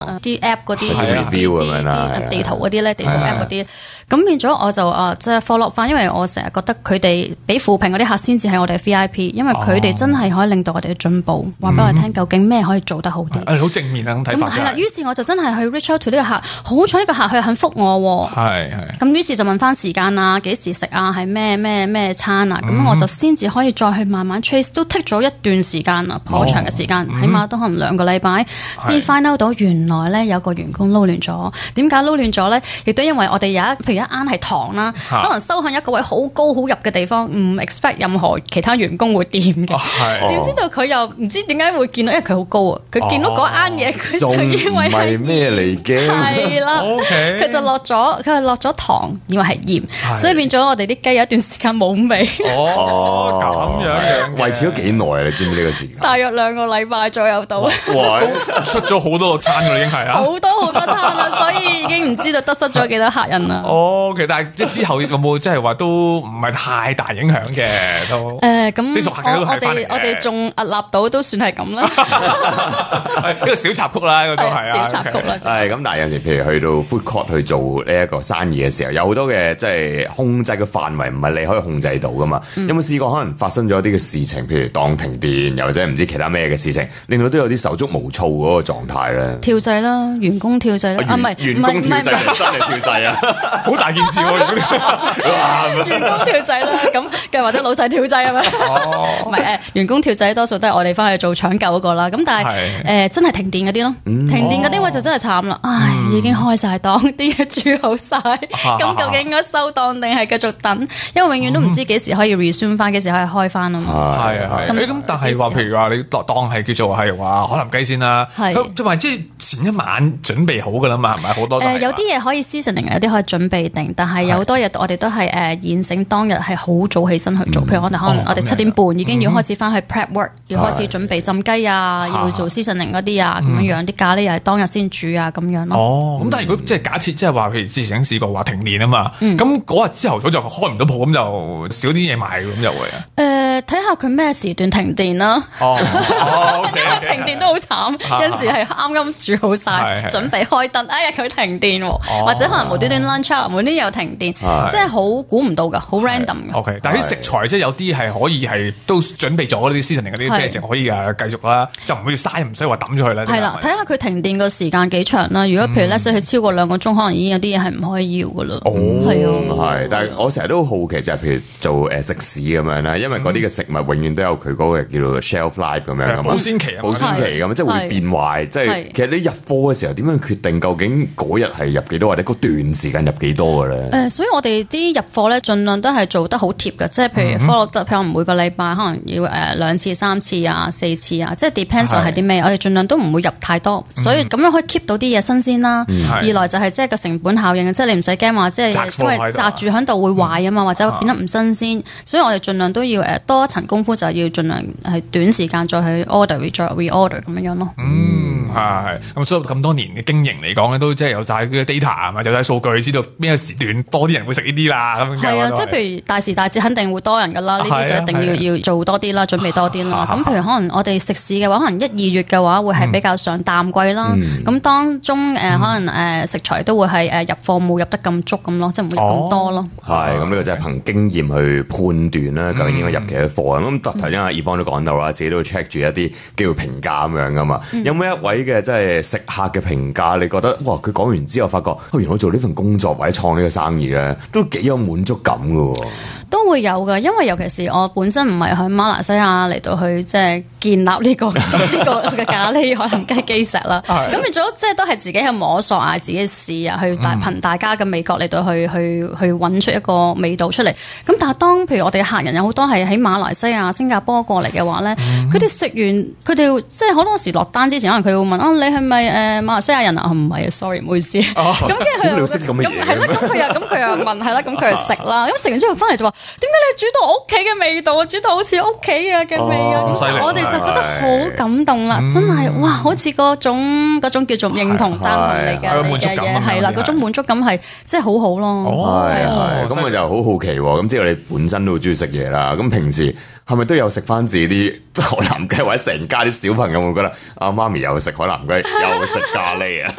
啲 app 嗰啲啲地圖嗰啲咧，地圖 app 嗰啲，咁變咗我就即係 follow 翻，因為我成日覺得佢哋俾負評嗰啲客先至係我哋 VIP， 因為佢哋真係可以令到我哋進步，話俾我聽究竟咩可以做得好啲。 好正面啊咁睇法。 係啦，於是我就真係去 reach out to 呢個客，好彩呢個客佢肯覆我喎。 係。 咁於是就問翻時間啊，幾時食啊，係咩餐啊，咁我就先至可以再去慢慢 trace， 都 take 咗一段時間啦，頗長嘅時間，起碼都可能2個禮拜先 find out 到原來咧有個員工撈亂咗。點解撈亂咗咧？亦都因為我哋譬如一間係堂啦，可能收向一個位好高好入嘅地方，唔 expect 任何其他員工會掂嘅。點知道佢又唔知點解會見到，因為佢好高啊，佢見到嗰間嘢，佢就以為係咩嚟嘅？ 係啦，佢就落咗糖，以為係鹽，所以變咗我哋啲雞有一段時間冇味。 咁樣維持咗幾耐啊？你知唔知呢個時間？ 大約2個禮拜左右到。 出咗好多個餐㗎啦，已經係啊！ 好多餐啦，所以已經唔知道得失咗幾多客人啦。 其實但係即係之後有冇即係話都唔係太大影響嘅都？ 咁啲熟客仔都係翻嚟嘅。 我哋仲屹立到都算係咁啦。 係呢個小插曲啦，呢個都係啊。 小插曲啦。 係咁，但係有時譬如去到 food court 去做呢一個生意嘅時候，有好多嘅即係控制嘅範圍唔係你可以控制到噶嘛。有冇試過可能發生咗一啲嘅事情，譬如當停電，又或者唔知其他咩嘅事情，令到都有啲手足無措嗰個狀態咧？ 跳掣啦，員工跳掣啦，唔係員工跳掣，真係跳掣啊！ 好大件事喎， 員工跳掣啦，咁或者老細跳掣啊嘛？唔係員工跳掣多數都係我哋翻去做搶救嗰個啦。咁但係真係停電嗰啲咯，停電嗰啲位就真係慘啦。唉，已經開晒檔，啲嘢煮好晒，咁究竟應該收檔定係繼續等？因為永遠都唔知幾時可以 resume 翻，幾時可以開翻啊嘛。 係。咁但係話譬如話你當係叫做係話海南雞先啦，即係前一晚準備好噶啦嘛，係咪好多？ 有啲嘢可以 seasoning，有啲可以準備定，但係有好多嘢我哋都係現成當日係好早起身去做。譬如我哋可能我哋7點半已經要開始翻去 prep work，要開始準備浸雞啊，要做 seasoning 嗰啲啊，咁樣啲咖喱又係當日先煮啊，咁樣咯。 咁但係如果即係假設即係話，譬如之前試過話停電啊嘛，咁嗰日朝頭早就開唔到鋪，咁就少啲嘢賣，咁就會啊。 睇下佢咩時段停電啦。因為停電都好慘，有時係啱啱煮好晒，準備開燈，哎呀佢停電，或者可能無端端 lunch hour，無端又停電，即係好估唔到㗎，好 random 㗎。 但係啲食材即係有啲係可以係都準備咗嗰啲 seasoning 嗰啲，即係淨可以繼續啦，就唔會嘥，唔使話抌咗佢啦。 係啦，睇下佢停電個時間幾長啦。如果譬如咧，佢超過2個鐘，可能已經有啲嘢係唔可以要㗎啦。係啊， 係，但係我成日都好奇就係譬如做食肆咁樣啦，因為嗰啲嘅食物永遠都有佢嗰個叫做 shelf life 咁樣㗎嘛， 保鮮期啊， 保鮮期咁，即係會變壞。即係其實你入貨嘅時候點樣決定究竟嗰日係入幾多，或者嗰段時間入幾多嘅咧？ 所以我哋啲入貨咧，盡量都係做得好貼嘅，即係譬如 follow 得，譬如每個禮拜可能要2次、3次啊、4次啊，即係 depends on 係啲咩，我哋盡量都唔會入太多，所以咁樣可以 keep 到啲嘢新鮮啦。二來就係即係個成本效應，即係你唔使驚話，即係因為擲住喺度會壞啊嘛，或者變得唔新鮮，所以我哋盡量都要多一層功夫，就係要盡量係短時間再去 order 再 reorder 咁樣咯。 係咁，所以咁多年嘅經營嚟講咧，都即係有晒啲 data 啊嘛，有晒數據，知道邊個時段多啲人會食呢啲啦。咁樣係啊，即係譬如大時大節肯定會多人噶啦，呢啲就一定要做多啲啦，準備多啲啦。咁譬如可能我哋食肆嘅話，可能1、2月嘅話會係比較上淡季啦。咁當中可能食材都會係入貨冇入得咁足咁咯，即係唔會入咁多咯。 係咁，呢個就係憑經驗去判斷啦，究竟應該入幾多貨啊？咁頭先阿Yvonne都講到啦，自己都 check 住一啲叫做評價咁樣噶嘛。有冇一位嘅即係食客嘅評價，你覺得哇？佢講完之後，發覺原來我做呢份工作或者創呢個生意咧，都幾有滿足感噶喎。 都會有㗎，因為尤其是我本身唔係喺馬來西亞嚟到去即係建立呢個嘅咖喱海南雞基石啦。咁變咗即係都係自己去摸索啊，自己試啊，去憑大家嘅味覺嚟到去揾出一個味道出嚟。咁但係當譬如我哋客人有好多係喺馬來西亞、新加坡過嚟嘅話咧，佢哋食完佢哋即係好多時落單之前，可能佢會問你係咪馬來西亞人啊？唔係啊 ，sorry 唔好意思。咁跟住佢又識咁嘅嘢。係啦，咁佢又問係啦，咁佢又食啦。咁食完之後翻嚟就話。點解你煮到我屋企嘅味道啊？煮到好似屋企嘅味啊！我哋就覺得好感動啦，真係哇！好似嗰種叫做認同讚同你嘅嘢，係啦，嗰種滿足感係真係好好咯。 係咁我就好好奇喎。咁即係你本身都好中意食嘢啦。咁平時時，係咪都有食翻自己啲海南雞，或者成家啲小朋友會覺得媽咪又食海南雞，又食咖喱啊？